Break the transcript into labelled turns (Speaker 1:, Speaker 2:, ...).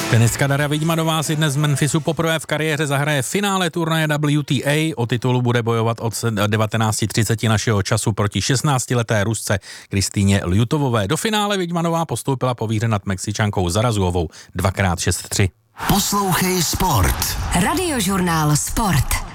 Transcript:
Speaker 1: Tenistka Dara Vidmanová si dnes z Memphisu poprvé v kariéře zahraje finále turnaje WTA. O titulu bude bojovat od 19:30 našeho času proti 16leté Rusce Kristýně Ljutovové. Do finále Vidmanová postoupila po výhře nad Mexičankou Zarazuovou 2x6-3.
Speaker 2: Poslouchej Sport.
Speaker 3: Radiožurnál Sport.